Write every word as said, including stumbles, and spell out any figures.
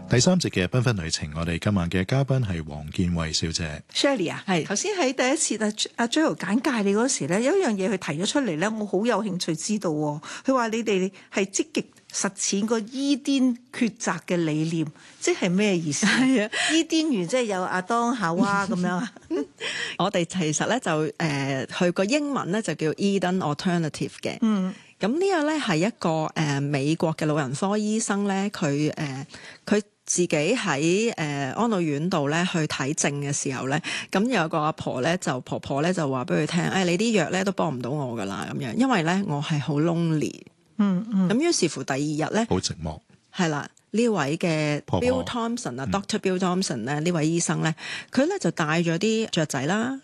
第三節嘅繽紛旅程，我哋今晚嘅嘉賓係黃建慧小姐。 Shirley 啊，係頭先喺第一次阿阿 Jo 簡介你嗰時咧，有一樣嘢佢提咗出嚟咧，我好有興趣知道喎。佢話你哋係積極實踐個伊甸抉擇嘅理念，即係咩意思？ 係啊， 伊甸園即係有亞當夏娃咁樣啊。 我哋其實咧就誒，佢、呃、個英文咧就叫 Eden Alternative 嘅。嗯。咁呢個咧係一個誒、呃、美國嘅老人科醫生咧，佢誒佢自己喺誒、呃、安老院度咧去睇症嘅時候咧，咁有個阿婆咧就婆婆咧就話俾佢聽，誒、哎、你啲藥咧都幫唔到我噶啦咁樣，因為咧我係好 lonely。嗯嗯。咁於是乎第二日咧， 好寂寞。係啦。呢位嘅 Bill Thompson 啊 ，Doctor Bill Thompson 咧，呢位醫生咧，佢咧就帶咗啲雀仔啦，